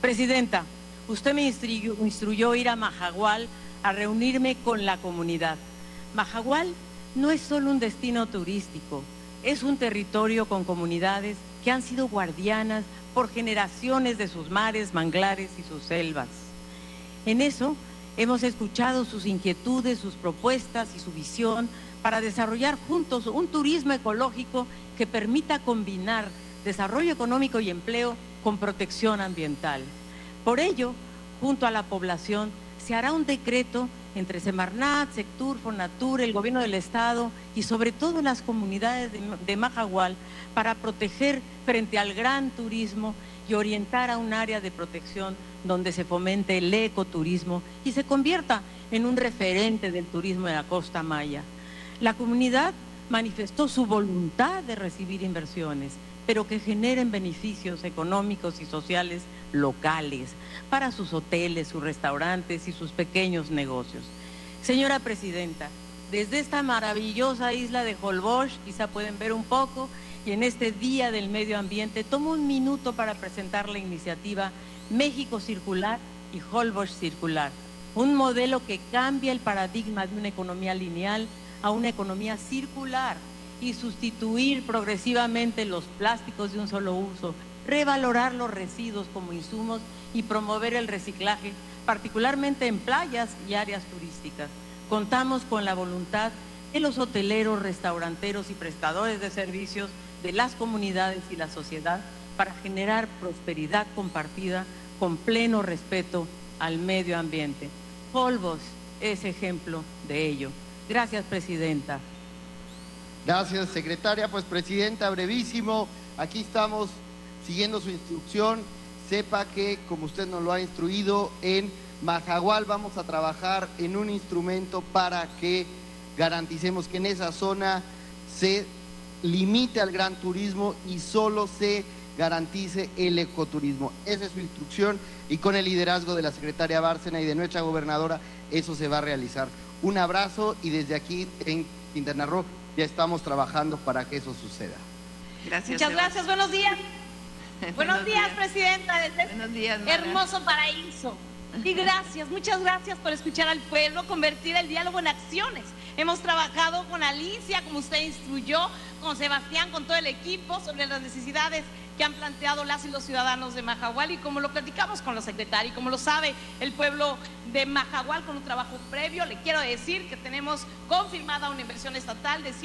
Presidenta, usted me instruyó ir a Mahahual a reunirme con la comunidad. Mahahual no es solo un destino turístico, es un territorio con comunidades que han sido guardianas por generaciones de sus mares, manglares y sus selvas. En eso hemos escuchado sus inquietudes, sus propuestas y su visión para desarrollar juntos un turismo ecológico que permita combinar desarrollo económico y empleo con protección ambiental. Por ello, junto a la población, se hará un decreto entre Semarnat, Sectur, Fonatur, el Gobierno del Estado y sobre todo las comunidades de Mahahual para proteger frente al gran turismo y orientar a un área de protección donde se fomente el ecoturismo y se convierta en un referente del turismo de la costa maya. La comunidad manifestó su voluntad de recibir inversiones, pero que generen beneficios económicos y sociales locales para sus hoteles, sus restaurantes y sus pequeños negocios. Señora Presidenta, desde esta maravillosa isla de Holbox, quizá pueden ver un poco, y en este Día del Medio Ambiente, tomo un minuto para presentar la iniciativa México Circular y Holbox Circular, un modelo que cambia el paradigma de una economía lineal a una economía circular y sustituir progresivamente los plásticos de un solo uso, revalorar los residuos como insumos y promover el reciclaje, particularmente en playas y áreas turísticas. Contamos con la voluntad de los hoteleros, restauranteros y prestadores de servicios, de las comunidades y la sociedad para generar prosperidad compartida con pleno respeto al medio ambiente. Holbox es ejemplo de ello. Gracias, Presidenta. Gracias, secretaria. Pues, Presidenta, brevísimo, aquí estamos siguiendo su instrucción. Sepa que, como usted nos lo ha instruido, en Mahahual vamos a trabajar en un instrumento para que garanticemos que en esa zona se limite al gran turismo y solo se garantice el ecoturismo. Esa es su instrucción y con el liderazgo de la secretaria Bárcena y de nuestra gobernadora, eso se va a realizar. Un abrazo y desde aquí en Quintana Roo ya estamos trabajando para que eso suceda. Gracias. Muchas gracias. Buenos días. Buenos días, Presidenta. Buenos días, Mara. Hermoso paraíso. Y gracias, muchas gracias por escuchar al pueblo, convertir el diálogo en acciones. Hemos trabajado con Alicia, como usted instruyó, con Sebastián, con todo el equipo, sobre las necesidades que han planteado las y los ciudadanos de Mahahual, y como lo platicamos con los secretarios, como lo sabe el pueblo de Mahahual con un trabajo previo, le quiero decir que tenemos confirmada una inversión estatal de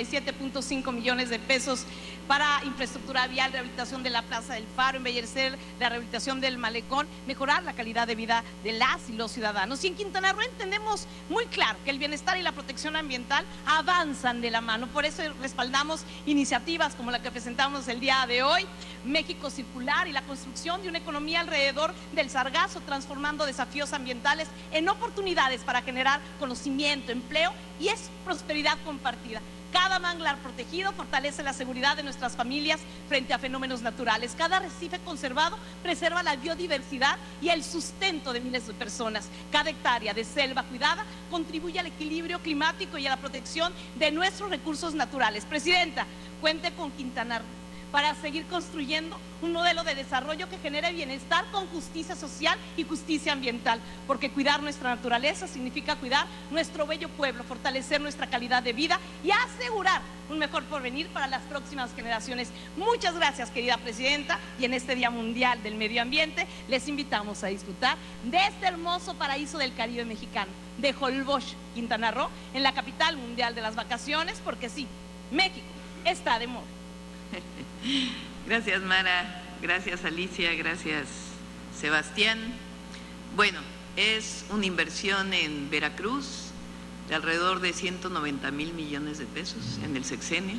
197.5 millones de pesos para infraestructura vial, rehabilitación de la Plaza del Faro, embellecer la rehabilitación del malecón, mejorar la calidad de vida de las y los ciudadanos. Y en Quintana Roo entendemos muy claro que el bienestar y la protección ambiental avanzan de la mano, por eso respaldamos iniciativas como la que presentamos el día de hoy, México Circular, y la construcción de una economía alrededor del sargazo, transformando desafíos ambientales en oportunidades para generar conocimiento, empleo y es prosperidad compartida. Cada manglar protegido fortalece la seguridad de nuestras familias frente a fenómenos naturales. Cada arrecife conservado preserva la biodiversidad y el sustento de miles de personas. Cada hectárea de selva cuidada contribuye al equilibrio climático y a la protección de nuestros recursos naturales. Presidenta, cuente con Quintana Roo para seguir construyendo un modelo de desarrollo que genere bienestar con justicia social y justicia ambiental, porque cuidar nuestra naturaleza significa cuidar nuestro bello pueblo, fortalecer nuestra calidad de vida y asegurar un mejor porvenir para las próximas generaciones. Muchas gracias, querida Presidenta, y en este Día Mundial del Medio Ambiente les invitamos a disfrutar de este hermoso paraíso del Caribe mexicano, de Holbox, Quintana Roo, en la capital mundial de las vacaciones, porque sí, México está de moda. Gracias, Mara, gracias, Alicia, gracias, Sebastián. Bueno, es una inversión en Veracruz de alrededor de 190,000 millones de pesos en el sexenio,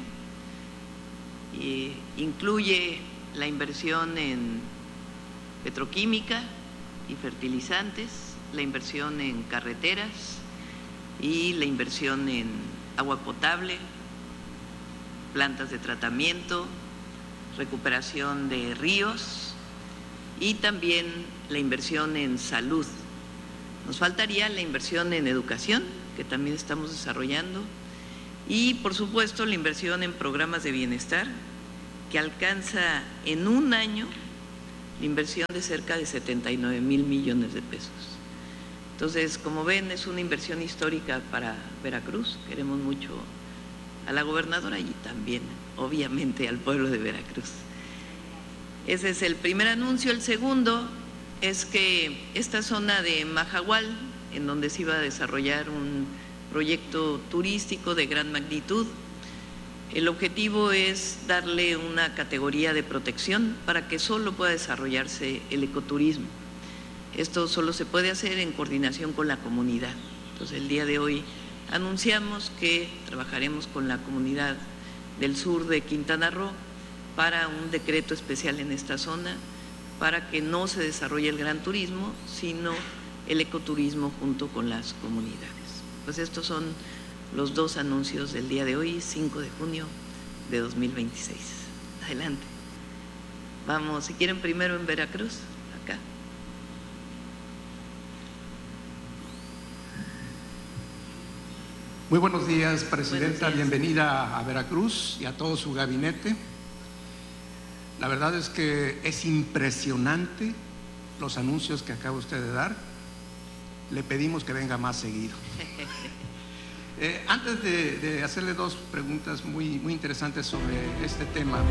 y incluye la inversión en petroquímica y fertilizantes, la inversión en carreteras y la inversión en agua potable, plantas de tratamiento, recuperación de ríos y también la inversión en salud. Nos faltaría la inversión en educación, que también estamos desarrollando, y por supuesto la inversión en programas de bienestar, que alcanza en un año inversión de cerca de 79,000 millones de pesos. Entonces, como ven, es una inversión histórica para Veracruz. Queremos mucho a la gobernadora y también, obviamente, al pueblo de Veracruz. Ese es el primer anuncio. El segundo es que esta zona de Mahahual, en donde se iba a desarrollar un proyecto turístico de gran magnitud, el objetivo es darle una categoría de protección para que solo pueda desarrollarse el ecoturismo. Esto solo se puede hacer en coordinación con la comunidad. Entonces, el día de hoy anunciamos que trabajaremos con la comunidad del sur de Quintana Roo para un decreto especial en esta zona para que no se desarrolle el gran turismo, sino el ecoturismo junto con las comunidades. Pues estos son los dos anuncios del día de hoy, 5 de junio de 2026. Adelante. Vamos, si quieren, primero en Veracruz, acá. Muy buenos días, Presidenta. Buenos días. Bienvenida a Veracruz y a todo su gabinete. La verdad es que es impresionante los anuncios que acaba usted de dar. Le pedimos que venga más seguido. Antes de hacerle dos preguntas muy interesantes sobre este tema,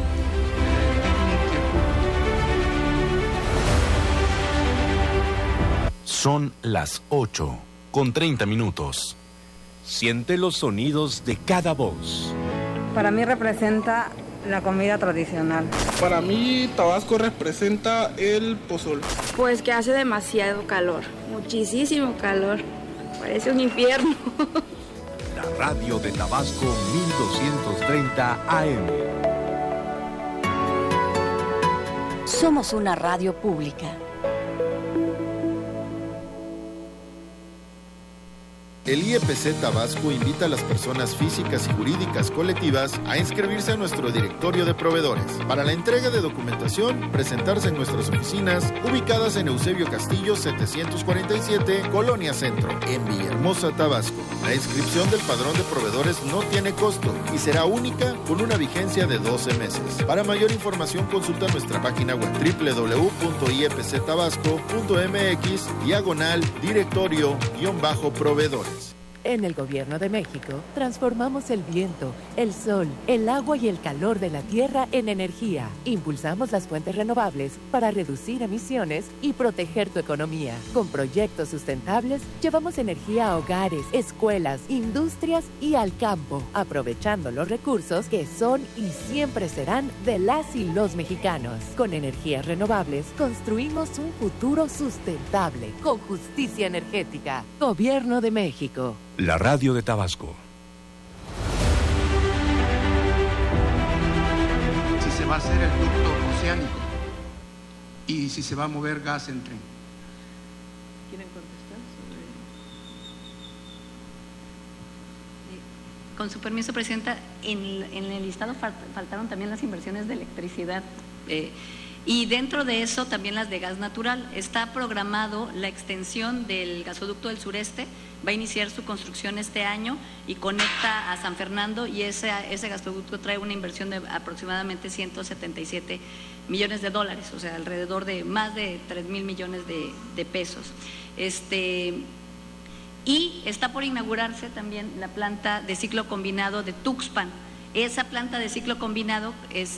Son las 8:30. Siente los sonidos de cada voz. Para mí representa la comida tradicional. Para mí, Tabasco representa el pozol. Pues que hace demasiado calor, muchísimo calor. Parece un infierno. La radio de Tabasco 1230 AM. Somos una radio pública. El IEPC Tabasco invita a las personas físicas y jurídicas colectivas a inscribirse a nuestro directorio de proveedores. Para la entrega de documentación, presentarse en nuestras oficinas ubicadas en Eusebio Castillo 747, Colonia Centro, en Villahermosa, Tabasco. La inscripción del padrón de proveedores no tiene costo y será única con una vigencia de 12 meses. Para mayor información, consulta nuestra página web www.iepctabasco.mx/directorio-proveedores. En el Gobierno de México, transformamos el viento, el sol, el agua y el calor de la tierra en energía. Impulsamos las fuentes renovables para reducir emisiones y proteger tu economía. Con proyectos sustentables, llevamos energía a hogares, escuelas, industrias y al campo, aprovechando los recursos que son y siempre serán de las y los mexicanos. Con energías renovables, construimos un futuro sustentable, con justicia energética. Gobierno de México. La radio de Tabasco. si se va a hacer el ducto oceánico y si se va a mover gas en tren. ¿Quieren contestar sobre...? Con su permiso, Presidenta, en el listado faltaron también las inversiones de electricidad y dentro de eso también las de gas natural. Está programado la extensión del gasoducto del sureste, va a iniciar su construcción este año y conecta a San Fernando, y ese gasoducto trae una inversión de aproximadamente 177 millones de dólares, o sea, alrededor de más de 3,000 millones de pesos. Y está por inaugurarse también la planta de ciclo combinado de Tuxpan. Esa planta de ciclo combinado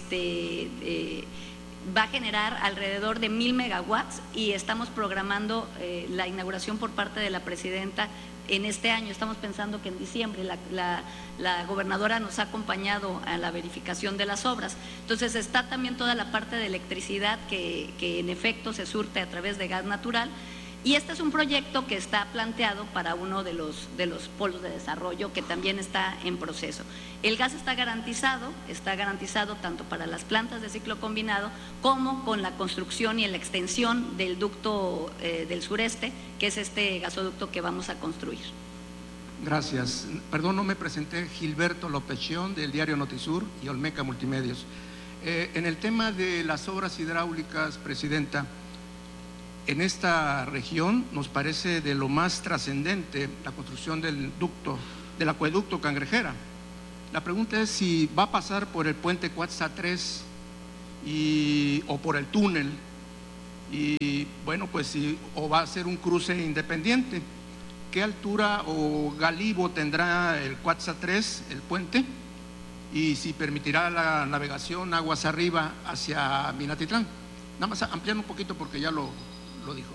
va a generar alrededor de 1,000 megawatts y estamos programando la inauguración por parte de la presidenta en este año. Estamos pensando que en diciembre la gobernadora nos ha acompañado a la verificación de las obras. Entonces está también toda la parte de electricidad que en efecto se surte a través de gas natural. Y este es un proyecto que está planteado para uno de los polos de desarrollo que también está en proceso. El gas está garantizado tanto para las plantas de ciclo combinado como con la construcción y la extensión del ducto del sureste, que es este gasoducto que vamos a construir. Gracias. Perdón, no me presenté. Gilberto Lopechón, del diario Notisur y Olmeca Multimedios. En el tema de las obras hidráulicas, Presidenta, en esta región nos parece de lo más trascendente la construcción del acueducto Cangrejera. La pregunta es si va a pasar por el puente Cuatza 3 o por el túnel Y bueno, pues si o va a ser un cruce independiente, ¿qué altura o galivo tendrá el Cuatza 3, el puente? Y si permitirá la navegación aguas arriba hacia Minatitlán. Nada más ampliar un poquito porque ya lo dijo.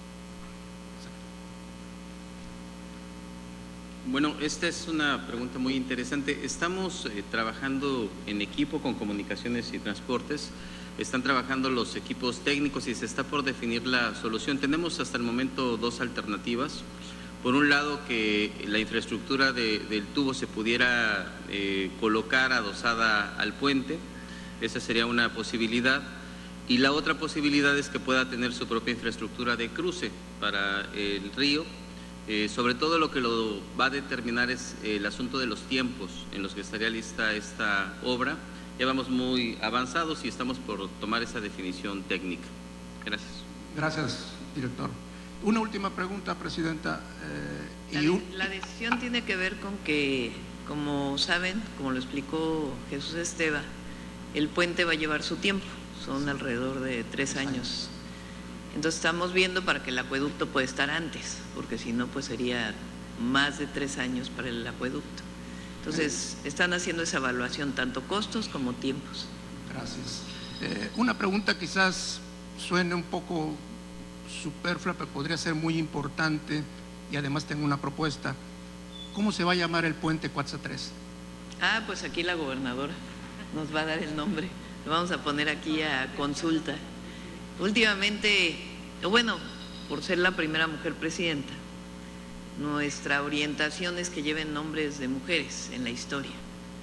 Bueno, esta es una pregunta muy interesante. Estamos trabajando en equipo con Comunicaciones y Transportes. Están trabajando los equipos técnicos y se está por definir la solución. Tenemos hasta el momento dos alternativas. Por un lado, que la infraestructura del tubo se pudiera colocar adosada al puente. Esa sería una posibilidad. Y la otra posibilidad es que pueda tener su propia infraestructura de cruce para el río. Sobre todo lo que lo va a determinar es el asunto de los tiempos en los que estaría lista esta obra. Ya vamos muy avanzados y estamos por tomar esa definición técnica. Gracias. Gracias, director. Una última pregunta, presidenta. La decisión tiene que ver con que, como saben, como lo explicó Jesús Esteva, el puente va a llevar su tiempo, son alrededor de 3 años. Entonces estamos viendo para que el acueducto pueda estar antes, porque si no, pues sería más de 3 años para el acueducto. Entonces están haciendo esa evaluación, tanto costos como tiempos. Gracias. Una pregunta quizás suene un poco superflua, pero podría ser muy importante y además tengo una propuesta. ¿Cómo se va a llamar el puente Cuatza 3? Pues aquí la gobernadora nos va a dar el nombre. Lo vamos a poner aquí a consulta. Últimamente, bueno, por ser la primera mujer presidenta, nuestra orientación es que lleven nombres de mujeres en la historia.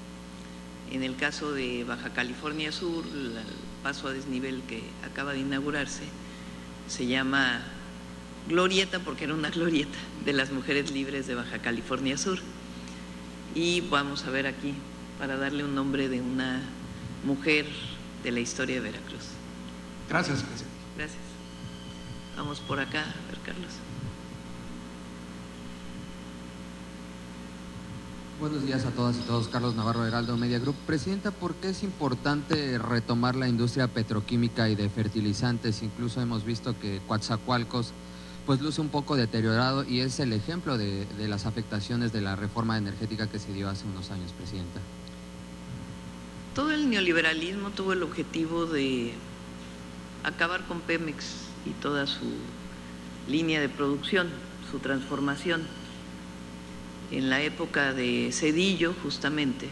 En el caso de Baja California Sur, el paso a desnivel que acaba de inaugurarse, se llama Glorieta porque era una glorieta de las mujeres libres de Baja California Sur. Y vamos a ver aquí, para darle un nombre de una mujer de la historia de Veracruz. Gracias, presidente. Gracias. Vamos por acá, a ver, Carlos. Buenos días a todas y todos. Carlos Navarro, Heraldo Media Group. Presidenta, ¿por qué es importante retomar la industria petroquímica y de fertilizantes? Incluso hemos visto que Coatzacoalcos pues luce un poco deteriorado y es el ejemplo de las afectaciones de la reforma energética que se dio hace unos años, presidenta. Todo el neoliberalismo tuvo el objetivo de acabar con Pemex y toda su línea de producción, su transformación. En la época de Zedillo, justamente,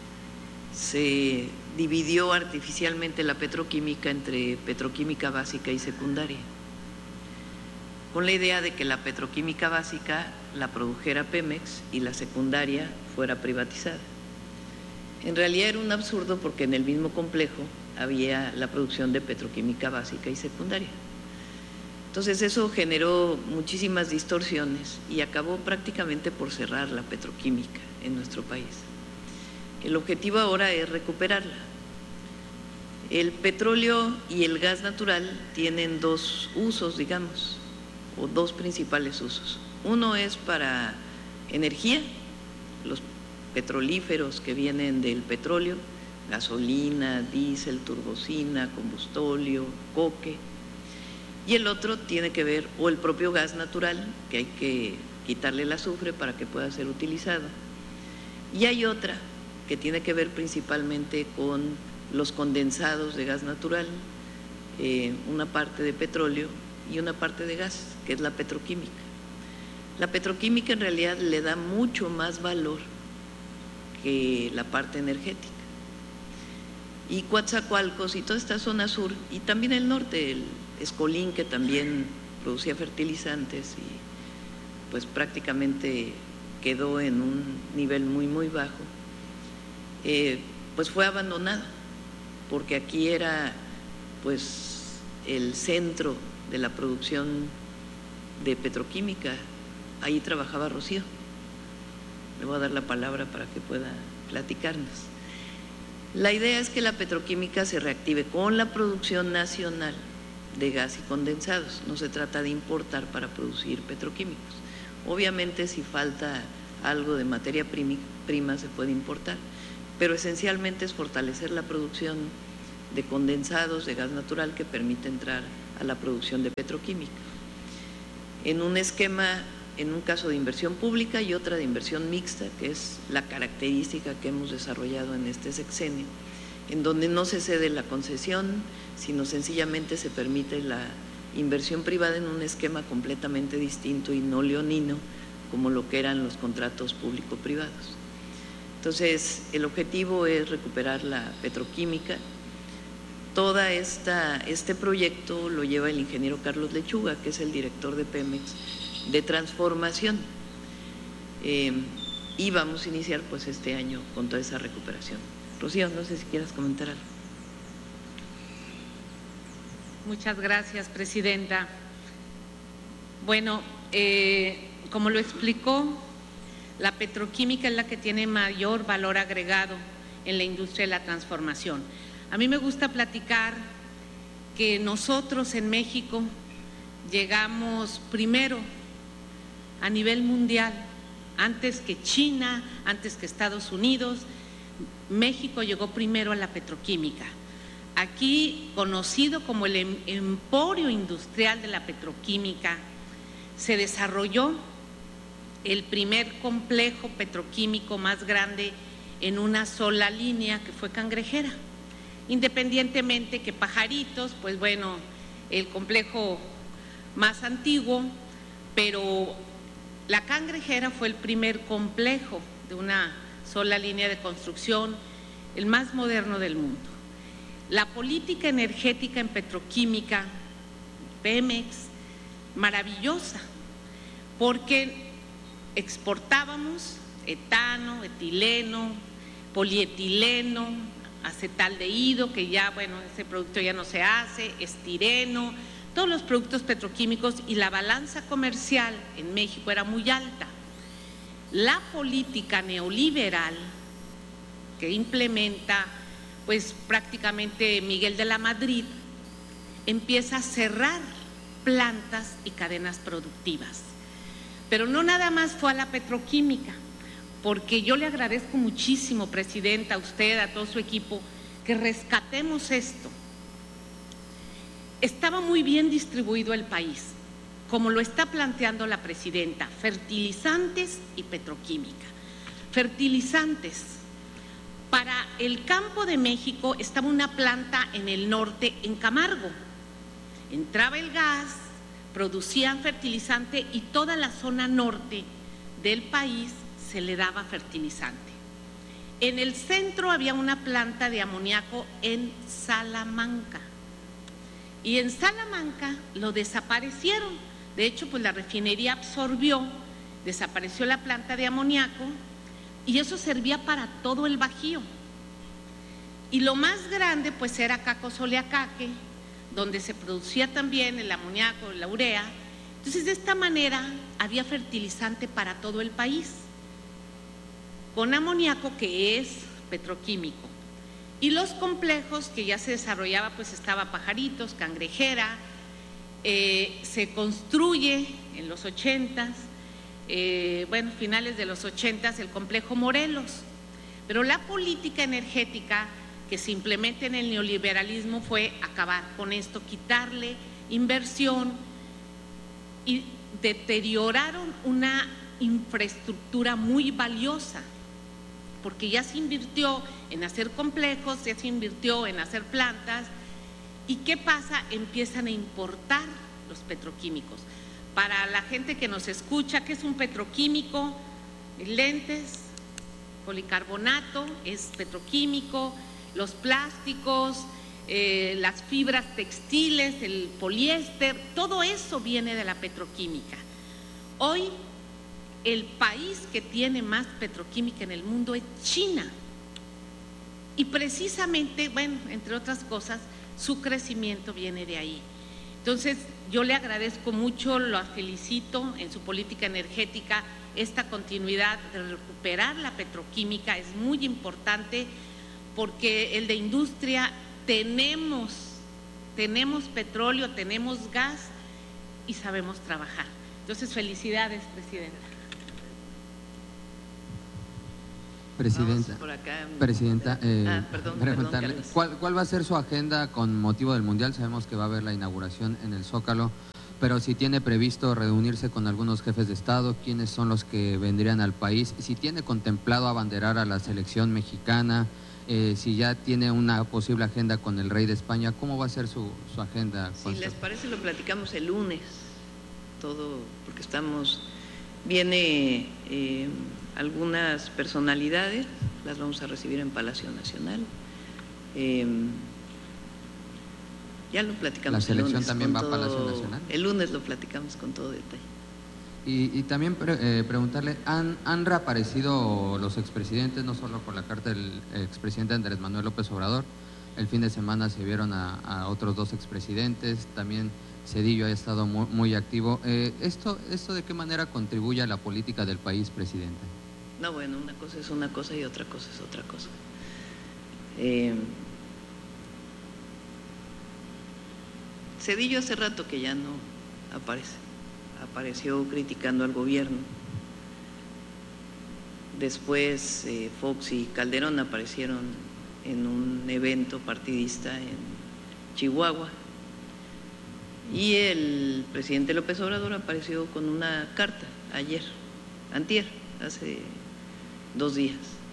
se dividió artificialmente la petroquímica entre petroquímica básica y secundaria, con la idea de que la petroquímica básica la produjera Pemex y la secundaria fuera privatizada. En realidad era un absurdo porque en el mismo complejo había la producción de petroquímica básica y secundaria. Entonces eso generó muchísimas distorsiones y acabó prácticamente por cerrar la petroquímica en nuestro país. El objetivo ahora es recuperarla. El petróleo y el gas natural tienen dos usos, digamos, o dos principales usos. Uno es para energía, los petrolíferos que vienen del petróleo, gasolina, diésel, turbocina, combustóleo, coque. Y el otro tiene que ver, o el propio gas natural, que hay que quitarle el azufre para que pueda ser utilizado. Y hay otra que tiene que ver principalmente con los condensados de gas natural, una parte de petróleo y una parte de gas, que es la petroquímica. La petroquímica en realidad le da mucho más valor que la parte energética. Y Coatzacoalcos y toda esta zona sur, y también el norte, el Escolín, que también producía fertilizantes y pues prácticamente quedó en un nivel muy muy bajo, pues fue abandonado, porque aquí era pues el centro de la producción de petroquímica. Ahí trabajaba Rocío. Le voy a dar la palabra para que pueda platicarnos. La idea es que la petroquímica se reactive con la producción nacional de gas y condensados. No se trata de importar para producir petroquímicos. Obviamente si falta algo de materia prima se puede importar, pero esencialmente es fortalecer la producción de condensados de gas natural que permite entrar a la producción de petroquímica. En un esquema, en un caso de inversión pública y otra de inversión mixta, que es la característica que hemos desarrollado en este sexenio, en donde no se cede la concesión, sino sencillamente se permite la inversión privada en un esquema completamente distinto y no leonino, como lo que eran los contratos público-privados. Entonces, el objetivo es recuperar la petroquímica. Este proyecto lo lleva el ingeniero Carlos Lechuga, que es el director de Pemex de transformación. Y vamos a iniciar pues este año con toda esa recuperación. Rocío, no sé si quieras comentar algo. Muchas gracias, presidenta. Bueno, como lo explicó, la petroquímica es la que tiene mayor valor agregado en la industria de la transformación. A mí me gusta platicar que nosotros en México llegamos primero a nivel mundial, antes que China, antes que Estados Unidos. México llegó primero a la petroquímica. Aquí, conocido como el emporio industrial de la petroquímica, se desarrolló el primer complejo petroquímico más grande en una sola línea, que fue Cangrejera. Independientemente que Pajaritos, pues bueno, el complejo más antiguo, pero la Cangrejera fue el primer complejo de una sola línea de construcción, el más moderno del mundo. La política energética en petroquímica, Pemex, maravillosa, porque exportábamos etano, etileno, polietileno, acetaldehído, que ya, bueno, ese producto ya no se hace, estireno, todos los productos petroquímicos, y la balanza comercial en México era muy alta. La política neoliberal que implementa pues prácticamente Miguel de la Madrid empieza a cerrar plantas y cadenas productivas. Pero no nada más fue a la petroquímica, porque yo le agradezco muchísimo, presidenta, a usted, a todo su equipo, que rescatemos esto. Estaba muy bien distribuido el país, como lo está planteando la presidenta, fertilizantes y petroquímica. Fertilizantes. Para el campo de México estaba una planta en el norte, en Camargo. Entraba el gas, producían fertilizante y toda la zona norte del país se le daba fertilizante. En el centro había una planta de amoníaco en Salamanca. Y en Salamanca lo desaparecieron. De hecho, pues la refinería absorbió, desapareció la planta de amoníaco y eso servía para todo el Bajío. Y lo más grande pues era Caco-Soleacaque, donde se producía también el amoníaco, la urea. Entonces, de esta manera había fertilizante para todo el país, con amoníaco, que es petroquímico. Y los complejos que ya se desarrollaba, pues estaba Pajaritos, Cangrejera, se construye en los 80s, finales de los 80s, el complejo Morelos. Pero la política energética que se implementa en el neoliberalismo fue acabar con esto, quitarle inversión, y deterioraron una infraestructura muy valiosa, porque ya se invirtió en hacer complejos, ya se invirtió en hacer plantas. ¿Y qué pasa? Empiezan a importar los petroquímicos. Para la gente que nos escucha, ¿qué es un petroquímico? Lentes, policarbonato es petroquímico, los plásticos, las fibras textiles, el poliéster, todo eso viene de la petroquímica. Hoy el país que tiene más petroquímica en el mundo es China. Y precisamente, bueno, entre otras cosas, su crecimiento viene de ahí. Entonces, yo le agradezco mucho, lo felicito en su política energética, esta continuidad de recuperar la petroquímica es muy importante, porque el de industria tenemos petróleo, tenemos gas y sabemos trabajar. Entonces, felicidades, presidenta. Presidenta, por acá. preguntarle, ¿cuál va a ser su agenda con motivo del Mundial? Sabemos que va a haber la inauguración en el Zócalo, pero si tiene previsto reunirse con algunos jefes de Estado, ¿quiénes son los que vendrían al país? Si tiene contemplado abanderar a la selección mexicana, si ya tiene una posible agenda con el rey de España, ¿cómo va a ser su agenda? Si les parece, lo platicamos el lunes, todo, porque viene algunas personalidades, las vamos a recibir en Palacio Nacional. Ya lo platicamos. ¿La selección el lunes, también va a Palacio Nacional? El lunes lo platicamos con todo detalle. Y también preguntarle, ¿han reaparecido los expresidentes, no solo por la carta del expresidente Andrés Manuel López Obrador? El fin de semana se vieron a otros 2 expresidentes, también Zedillo ha estado muy activo. ¿Esto de qué manera contribuye a la política del país, presidente? No, bueno, una cosa es una cosa y otra cosa es otra cosa. Zedillo hace rato que ya no apareció criticando al gobierno. Después Fox y Calderón aparecieron en un evento partidista en Chihuahua y el presidente López Obrador apareció con una carta antier, hace 2 días.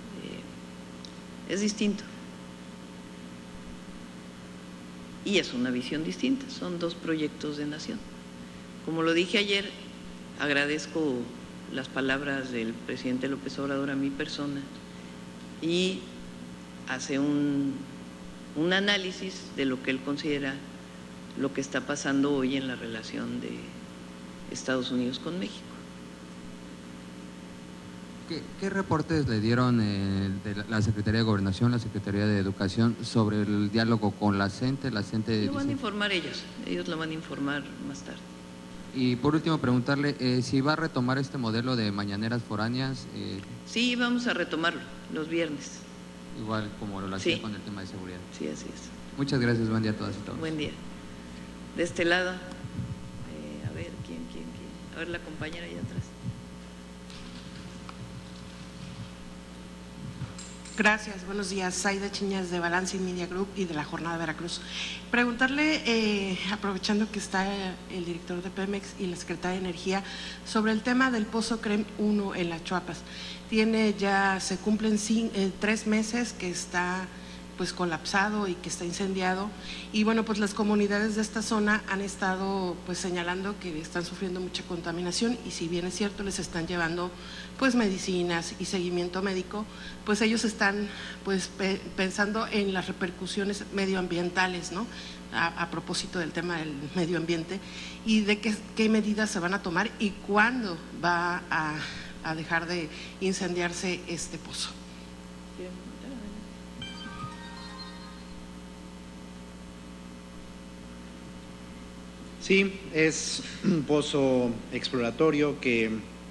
Es distinto. Y es una visión distinta, son 2 proyectos de nación. Como lo dije ayer, agradezco las palabras del presidente López Obrador a mi persona y hace un análisis de lo que él considera lo que está pasando hoy en la relación de Estados Unidos con México. ¿Qué reportes le dieron de la Secretaría de Gobernación, la Secretaría de Educación sobre el diálogo con la CENTE? Lo van a informar ellos lo van a informar más tarde. Y por último preguntarle si va a retomar este modelo de mañaneras foráneas. Sí, vamos a retomarlo los viernes. Igual como lo hacía con el tema de seguridad. Sí, así es. Muchas gracias, buen día a todas y todos. Buen día. De este lado, a ver, ¿quién? A ver, la compañera allá atrás. Gracias, buenos días. Zaida Chiñas de Balance Media Group y de la Jornada de Veracruz. Preguntarle, aprovechando que está el director de Pemex y la secretaria de Energía, sobre el tema del Pozo CREM 1 en Las Chuapas. Se cumplen 3 meses que está pues colapsado y que está incendiado, y bueno, pues las comunidades de esta zona han estado pues señalando que están sufriendo mucha contaminación, y si bien es cierto les están llevando pues medicinas y seguimiento médico, pues ellos están pues pensando en las repercusiones medioambientales, ¿no? A propósito del tema del medio ambiente, y de qué medidas se van a tomar y cuándo va a dejar de incendiarse este pozo. Sí, es un pozo exploratorio que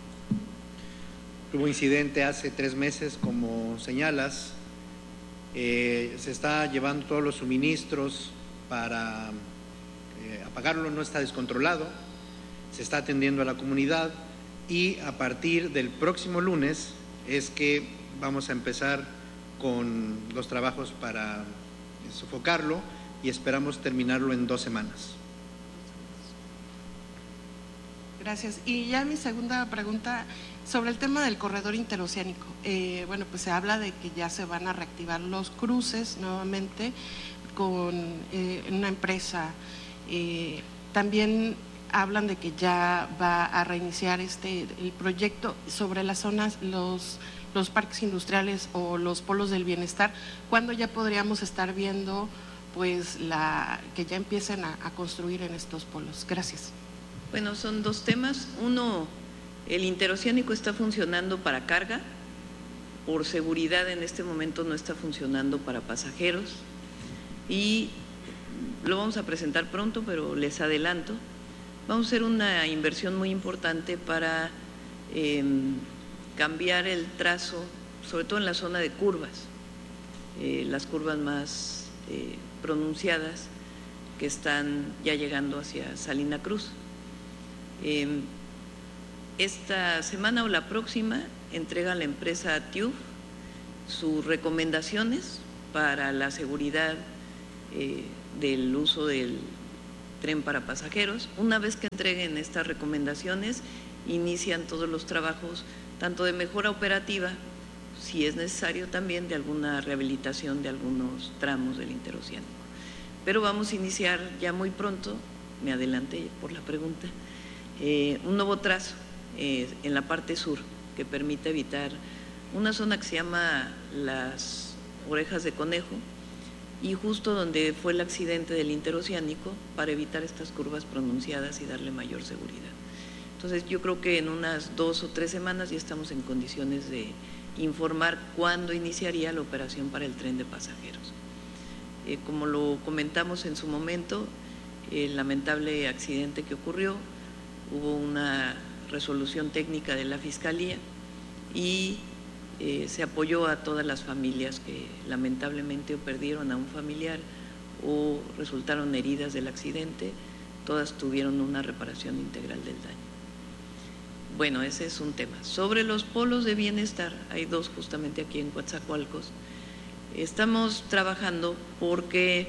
tuvo incidente hace 3 meses, como señalas. Se está llevando todos los suministros para apagarlo, no está descontrolado, se está atendiendo a la comunidad, y a partir del próximo lunes es que vamos a empezar con los trabajos para sofocarlo, y esperamos terminarlo en 2 semanas. Gracias. Y ya mi segunda pregunta sobre el tema del corredor interoceánico. Bueno, pues se habla de que ya se van a reactivar los cruces nuevamente con una empresa. También hablan de que ya va a reiniciar el proyecto sobre las zonas, los parques industriales o los polos del bienestar. ¿Cuándo ya podríamos estar viendo pues que ya empiecen a construir en estos polos? Gracias. Bueno, son 2 temas. Uno, el interoceánico está funcionando para carga. Por seguridad en este momento no está funcionando para pasajeros, y lo vamos a presentar pronto, pero les adelanto, vamos a hacer una inversión muy importante para cambiar el trazo, sobre todo en la zona de curvas, las curvas más pronunciadas que están ya llegando hacia Salina Cruz. Esta semana o la próxima entrega la empresa TÜV sus recomendaciones para la seguridad del uso del tren para pasajeros. Una vez que entreguen estas recomendaciones, inician todos los trabajos, tanto de mejora operativa, si es necesario también de alguna rehabilitación de algunos tramos del interoceánico. Pero vamos a iniciar ya muy pronto, me adelanté por la pregunta, un nuevo trazo en la parte sur que permite evitar una zona que se llama las Orejas de Conejo, y justo donde fue el accidente del interoceánico, para evitar estas curvas pronunciadas y darle mayor seguridad. Entonces yo creo que en unas 2 o 3 semanas ya estamos en condiciones de informar cuándo iniciaría la operación para el tren de pasajeros. Como lo comentamos en su momento, el lamentable accidente que ocurrió, hubo una resolución técnica de la Fiscalía y se apoyó a todas las familias que lamentablemente perdieron a un familiar o resultaron heridas del accidente. Todas tuvieron una reparación integral del daño. Bueno, ese es un tema. Sobre los polos de bienestar, hay 2 justamente aquí en Coatzacoalcos. Estamos trabajando porque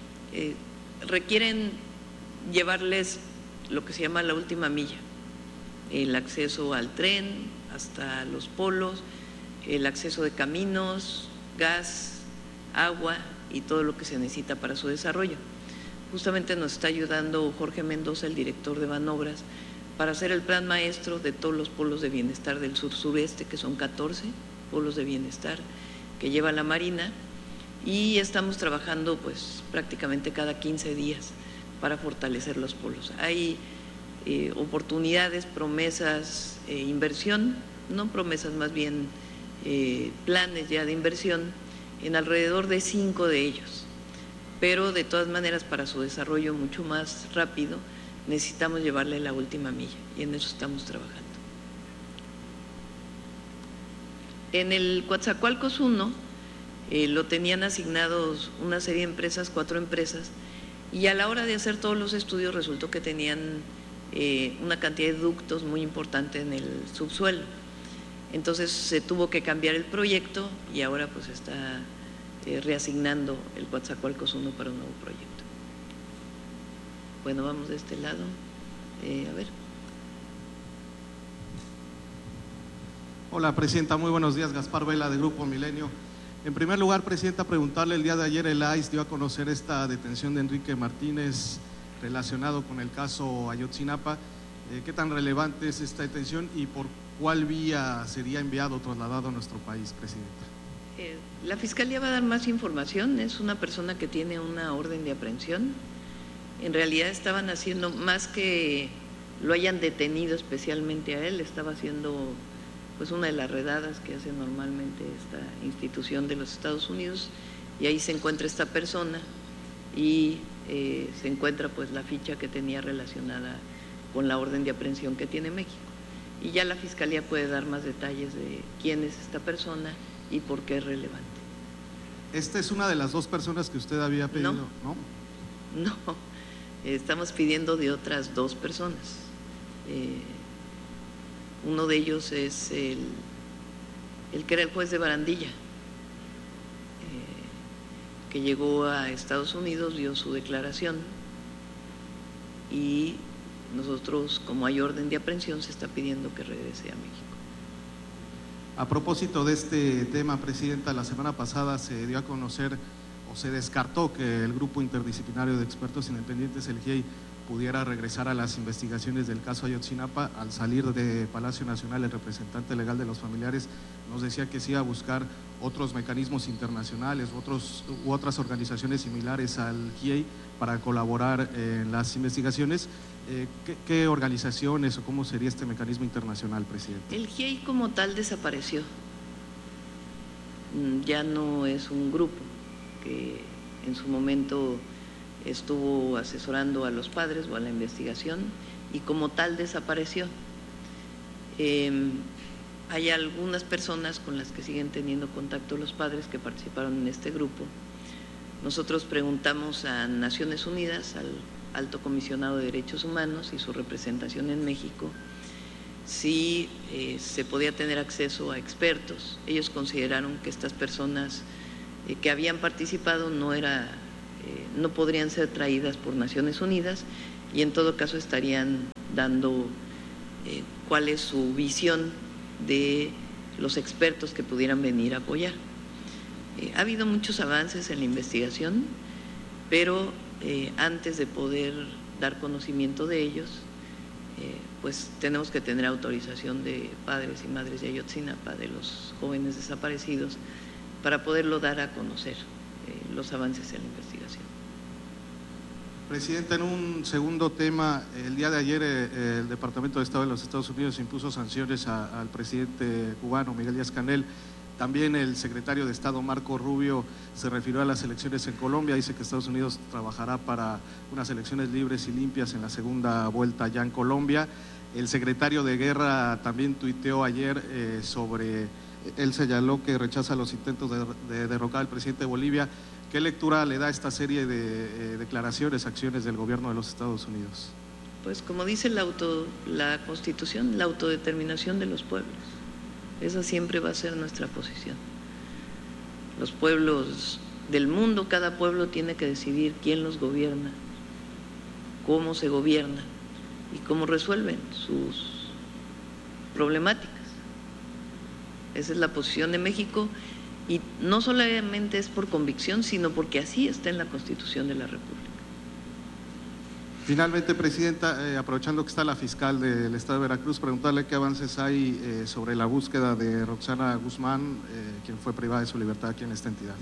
requieren llevarles lo que se llama la última milla, el acceso al tren hasta los polos, el acceso de caminos, gas, agua y todo lo que se necesita para su desarrollo. Justamente nos está ayudando Jorge Mendoza, el director de Banobras, para hacer el plan maestro de todos los polos de bienestar del sur-sureste, que son 14 polos de bienestar que lleva la Marina, y estamos trabajando pues prácticamente cada 15 días para fortalecer los polos. Hay oportunidades, promesas, inversión, no promesas, más bien planes ya de inversión en alrededor de 5 de ellos, pero de todas maneras para su desarrollo mucho más rápido necesitamos llevarle la última milla y en eso estamos trabajando. En el Coatzacoalcos 1 lo tenían asignados una serie de empresas, 4 empresas, y a la hora de hacer todos los estudios resultó que tenían una cantidad de ductos muy importante en el subsuelo. Entonces se tuvo que cambiar el proyecto y ahora pues está reasignando el Coatzacoalcos 1 para un nuevo proyecto. Bueno, vamos de este lado. A ver. Hola, Presidenta, muy buenos días. Gaspar Vela, de Grupo Milenio. En primer lugar, Presidenta, preguntarle, el día de ayer el ICE dio a conocer esta detención de Enrique Martínez relacionado con el caso Ayotzinapa. ¿Qué tan relevante es esta detención y por cuál vía sería enviado o trasladado a nuestro país, Presidenta? La Fiscalía va a dar más información. Es una persona que tiene una orden de aprehensión. En realidad estaban haciendo, más que lo hayan detenido especialmente a él, estaba haciendo pues una de las redadas que hace normalmente esta institución de los Estados Unidos, y ahí se encuentra esta persona y se encuentra pues la ficha que tenía relacionada con la orden de aprehensión que tiene México. Y ya la Fiscalía puede dar más detalles de quién es esta persona y por qué es relevante. ¿Esta es una de las 2 personas que usted había pedido? No. No, estamos pidiendo de otras 2 personas. Uno de ellos es el que era el juez de Barandilla, que llegó a Estados Unidos, dio su declaración y nosotros, como hay orden de aprehensión, se está pidiendo que regrese a México. A propósito de este tema, Presidenta, la semana pasada se dio a conocer o se descartó que el Grupo Interdisciplinario de Expertos Independientes, el GIEI, pudiera regresar a las investigaciones del caso Ayotzinapa. Al salir de Palacio Nacional, el representante legal de los familiares nos decía que se iba a buscar otros mecanismos internacionales u otras organizaciones similares al GIEI para colaborar en las investigaciones. ¿Qué organizaciones o cómo sería este mecanismo internacional, Presidente? El GIEI como tal desapareció. Ya no es un grupo que en su momento estuvo asesorando a los padres o a la investigación y como tal desapareció. Hay algunas personas con las que siguen teniendo contacto los padres que participaron en este grupo. Nosotros preguntamos a Naciones Unidas, al Alto Comisionado de Derechos Humanos y su representación en México, si se podía tener acceso a expertos. Ellos consideraron que estas personas que habían participado no podrían ser traídas por Naciones Unidas y en todo caso estarían dando cuál es su visión de los expertos que pudieran venir a apoyar. Ha habido muchos avances en la investigación, pero antes de poder dar conocimiento de ellos, pues tenemos que tener autorización de padres y madres de Ayotzinapa, de los jóvenes desaparecidos, para poderlo dar a conocer los avances en la investigación. Presidenta, en un segundo tema, el día de ayer el Departamento de Estado de los Estados Unidos impuso sanciones al presidente cubano Miguel Díaz-Canel. También el secretario de Estado Marco Rubio se refirió a las elecciones en Colombia, dice que Estados Unidos trabajará para unas elecciones libres y limpias en la segunda vuelta ya en Colombia. El secretario de Guerra también tuiteó ayer él señaló que rechaza los intentos de derrocar al presidente de Bolivia. ¿Qué lectura le da a esta serie de declaraciones, acciones del gobierno de los Estados Unidos? Pues como dice la Constitución, la autodeterminación de los pueblos. Esa siempre va a ser nuestra posición. Los pueblos del mundo, cada pueblo tiene que decidir quién los gobierna, cómo se gobierna y cómo resuelven sus problemáticas. Esa es la posición de México y no solamente es por convicción, sino porque así está en la Constitución de la República. Finalmente, Presidenta, aprovechando que está la fiscal del Estado de Veracruz, preguntarle qué avances hay sobre la búsqueda de Roxana Guzmán, quien fue privada de su libertad aquí en esta entidad.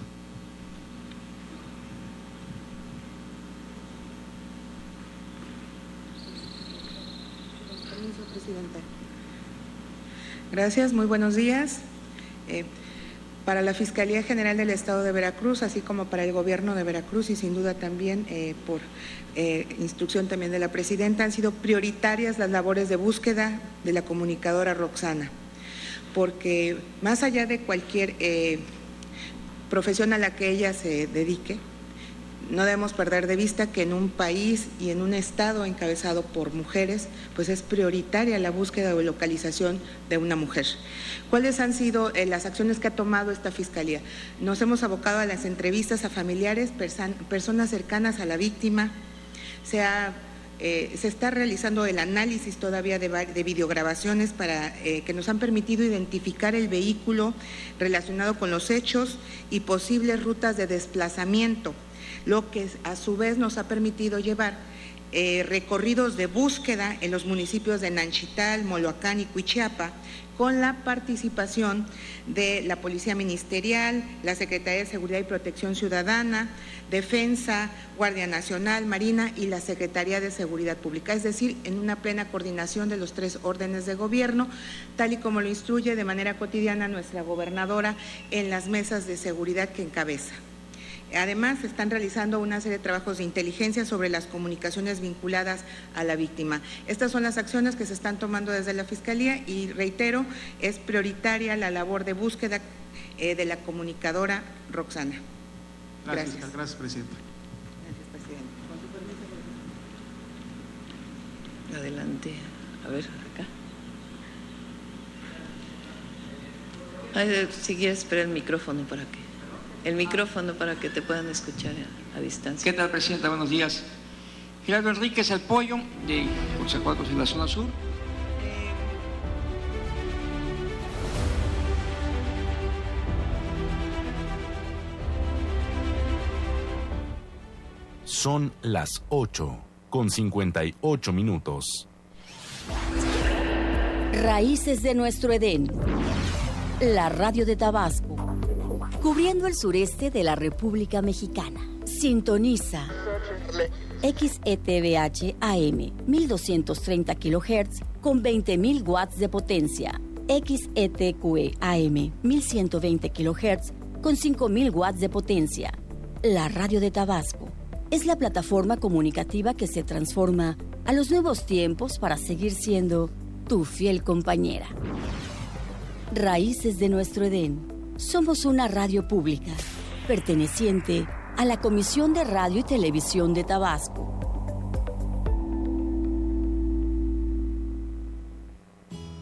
Permiso, Presidenta. Gracias, muy buenos días. Para la Fiscalía General del Estado de Veracruz, así como para el Gobierno de Veracruz y sin duda también por instrucción también de la Presidenta, han sido prioritarias las labores de búsqueda de la comunicadora Roxana, porque más allá de cualquier profesión a la que ella se dedique, no debemos perder de vista que en un país y en un estado encabezado por mujeres, pues es prioritaria la búsqueda o localización de una mujer. ¿Cuáles han sido las acciones que ha tomado esta Fiscalía? Nos hemos abocado a las entrevistas a familiares, personas cercanas a la víctima. Se está realizando el análisis todavía de videograbaciones que nos han permitido identificar el vehículo relacionado con los hechos y posibles rutas de desplazamiento, lo que a su vez nos ha permitido llevar recorridos de búsqueda en los municipios de Nanchital, Moloacán y Cuichiapa, con la participación de la Policía Ministerial, la Secretaría de Seguridad y Protección Ciudadana, Defensa, Guardia Nacional, Marina y la Secretaría de Seguridad Pública, es decir, en una plena coordinación de los 3 órdenes de gobierno, tal y como lo instruye de manera cotidiana nuestra gobernadora en las mesas de seguridad que encabeza. Además, se están realizando una serie de trabajos de inteligencia sobre las comunicaciones vinculadas a la víctima. Estas son las acciones que se están tomando desde la Fiscalía y, reitero, es prioritaria la labor de búsqueda de la comunicadora Roxana. Gracias. Gracias, Presidenta. Gracias, Presidente. Con su permiso. Adelante. A ver, acá. Si quieres, espera el micrófono para que te puedan escuchar a distancia. ¿Qué tal, Presidenta? Buenos días. Gerardo Enríquez, el Pollo, de Coatzacoalcos en la zona sur. Son las 8:58. Raíces de nuestro Edén. La radio de Tabasco. Cubriendo el sureste de la República Mexicana. Sintoniza XETVH AM 1230 kHz con 20.000 watts de potencia. XETQE AM 1120 kHz con 5.000 watts de potencia. La radio de Tabasco es la plataforma comunicativa que se transforma a los nuevos tiempos para seguir siendo tu fiel compañera. Raíces de nuestro Edén. Somos una radio pública, perteneciente a la Comisión de Radio y Televisión de Tabasco.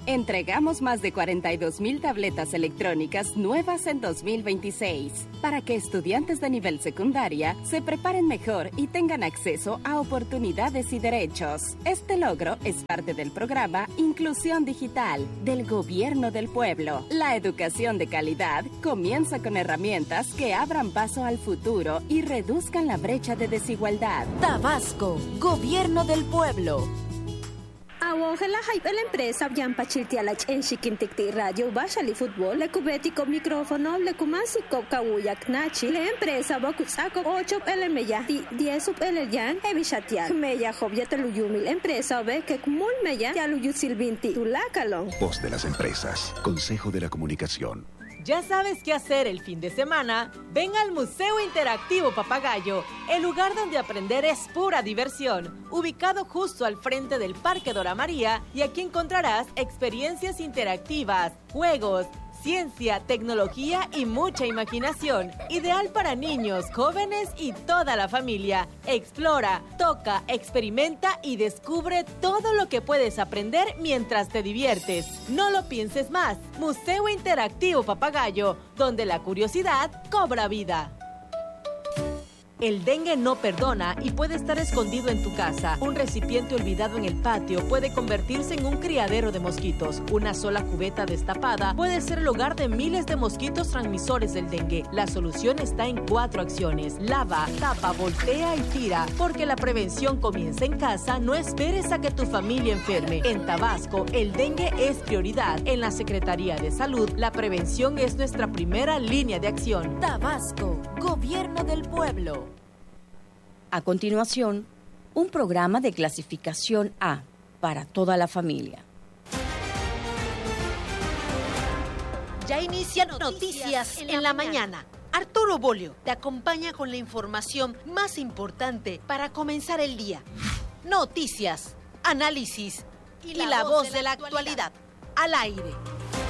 Entregamos más de 42,000 tabletas electrónicas nuevas en 2026 para que estudiantes de nivel secundaria se preparen mejor y tengan acceso a oportunidades y derechos. Este logro es parte del programa Inclusión Digital del Gobierno del Pueblo. La educación de calidad comienza con herramientas que abran paso al futuro y reduzcan la brecha de desigualdad. Tabasco, Gobierno del Pueblo. Awongela hype la empresa Yampa Chiltialach en Chiquinticti Radio Bashali Fútbol, le cubetico micrófono, le kumasico kawuyak nachi, la empresa Bakusako 8 el meya, 10 el yan, evishatiak, meya joviateluyumil, empresa ve que kumul meya, yaluyusilvinti, tulakalon. Voz de las empresas, Consejo de la Comunicación. ¿Ya sabes qué hacer el fin de semana? Ven al Museo Interactivo Papagayo, el lugar donde aprender es pura diversión, ubicado justo al frente del Parque Dora María, y aquí encontrarás experiencias interactivas, juegos, ciencia, tecnología y mucha imaginación. Ideal para niños, jóvenes y toda la familia. Explora, toca, experimenta y descubre todo lo que puedes aprender mientras te diviertes. No lo pienses más. Museo Interactivo Papagayo, donde la curiosidad cobra vida. El dengue no perdona y puede estar escondido en tu casa. Un recipiente olvidado en el patio puede convertirse en un criadero de mosquitos. Una sola cubeta destapada puede ser el hogar de miles de mosquitos transmisores del dengue. La solución está en 4 acciones. Lava, tapa, voltea y tira. Porque la prevención comienza en casa, no esperes a que tu familia enferme. En Tabasco, el dengue es prioridad. En la Secretaría de Salud, la prevención es nuestra primera línea de acción. Tabasco, Gobierno del Pueblo. A continuación, un programa de clasificación A para toda la familia. Ya inician Noticias en la mañana. Arturo Bolio te acompaña con la información más importante para comenzar el día. Noticias, análisis y la voz de la actualidad. Al aire.